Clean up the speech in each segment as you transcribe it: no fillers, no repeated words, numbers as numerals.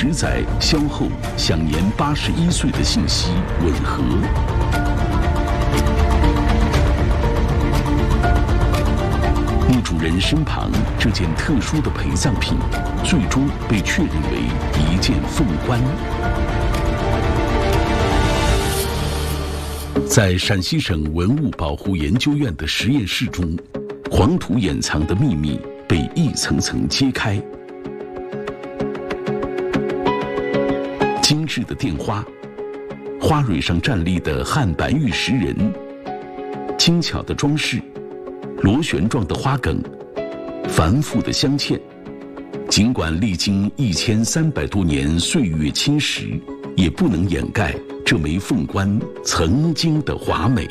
10载萧后享年81岁的信息吻合。墓主人身旁这件特殊的陪葬品，最终被确认为一件凤冠。在陕西省文物保护研究院的实验室中，黄土掩藏的秘密被一层层揭开。精致的奠花，花蕊上站立的汉白玉石人，精巧的装饰，螺旋状的花梗，繁复的镶嵌，尽管历经1300多年岁月侵蚀，也不能掩盖这枚凤冠曾经的华美。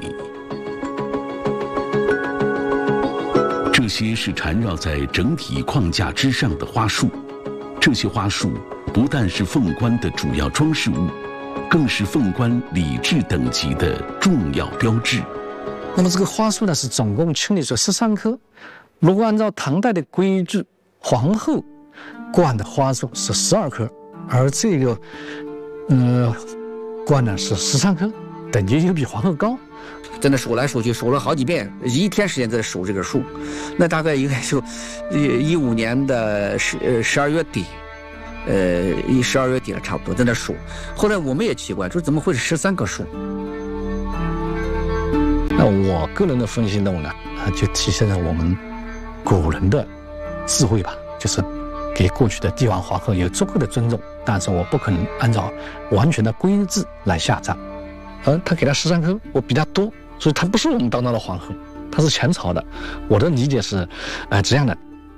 这些是缠绕在整体框架之上的花束，这些花束不但是凤冠的主要装饰物，更是凤冠礼制等级的重要标志。 那么这个花束呢，是总共清理出13颗。如果按照唐代的规矩，皇后冠的花束是12颗，而这个冠呢是13颗，等级就比皇后高。 真的数来数去，数了好几遍，一天时间在数这个数。那大概应该就15年的12月底，12月底了，差不多在那数。后来我们也奇怪，说怎么会是13棵树？ 那我个人的分析认为呢，就体现了我们古人的智慧吧，就是给过去的帝王皇后有足够的尊重，但是我不可能按照完全的规制来下葬。而他给他13颗，我比他多，所以他不是我们当中的皇后，他是前朝的。我的理解是，这样的。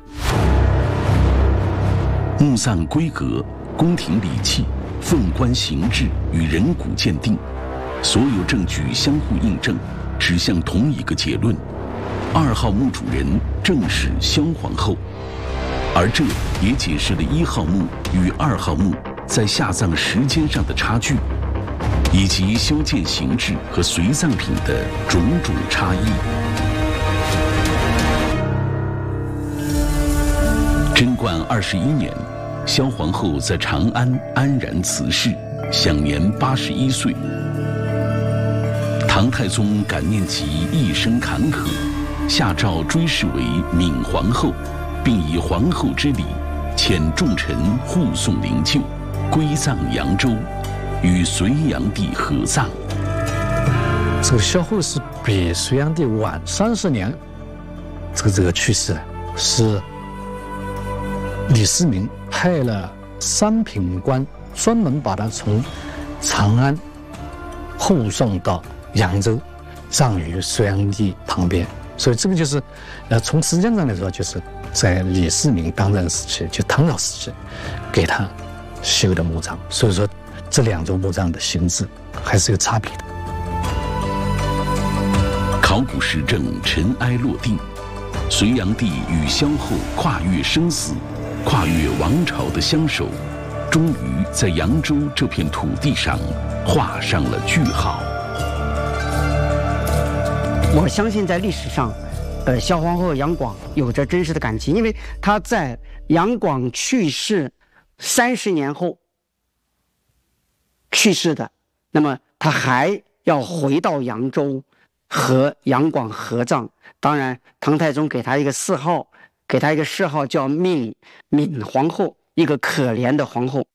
墓葬规格、宫廷礼器、凤冠形制与人骨鉴定，所有证据相互印证，指向同一个结论：2号墓主人正是萧皇后，而这也解释了1号墓与2号墓在下葬时间上的差距，以及修建形制和随葬品的种种差异。贞观21年，萧皇后在长安安然辞世，享年81岁。唐太宗感念其一生坎坷，下诏追谥为敏皇后，并以皇后之礼遣重臣护送灵柩，归葬扬州，与隋炀帝合葬。 这个萧后是比隋炀帝晚30年，这个去世的，是李世民派了3品官专门把他从长安护送到扬州，葬于隋炀帝旁边。所以这个就是，从时间上来说，就是在李世民当政时期，就唐朝时期，给他修的墓葬。所以说，这2座墓葬的形制还是有差别的。 考古实证尘埃落定，隋炀帝与萧后跨越生死、跨越王朝的相守，终于在扬州这片土地上画上了句号。 我相信在历史上，萧皇后杨广有着真实的感情，因为她在杨广去世30年后去世的，那么她还要回到扬州和杨广合葬。当然，唐太宗给她一个谥号，给她一个谥号叫敏皇后，一个可怜的皇后。